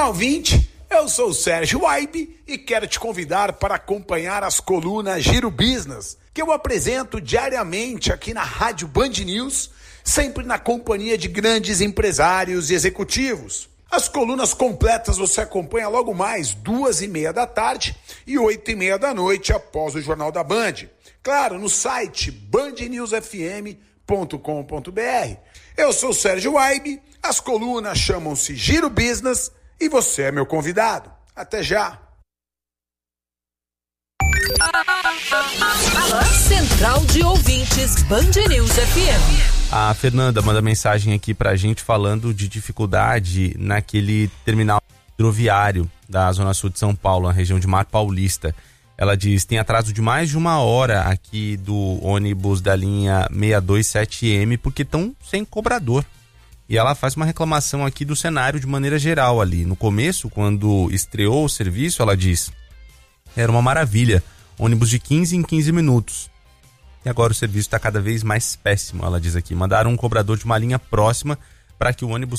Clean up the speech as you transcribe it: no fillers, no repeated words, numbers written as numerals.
ouvinte, eu sou o Sérgio Waibe e quero te convidar para acompanhar as colunas Giro Business, que eu apresento diariamente aqui na Rádio Band News, sempre na companhia de grandes empresários e executivos. As colunas completas você acompanha logo mais 2h30 da tarde e 8h30 da noite após o Jornal da Band. Claro, no site bandnewsfm.com.br. Eu sou o Sérgio Waibe, as colunas chamam-se Giro Business e você é meu convidado. Até já! Central de Ouvintes Band News FM. A Fernanda manda mensagem aqui pra gente falando de dificuldade naquele terminal hidroviário da Zona Sul de São Paulo, na região de Mar Paulista. Ela diz, tem atraso de mais de 1 hora aqui do ônibus da linha 627M porque estão sem cobrador. E ela faz uma reclamação aqui do cenário de maneira geral ali. No começo, quando estreou o serviço, ela diz, era uma maravilha, ônibus de 15 em 15 minutos. E agora o serviço está cada vez mais péssimo, ela diz aqui. Mandaram um cobrador de uma linha próxima para que o ônibus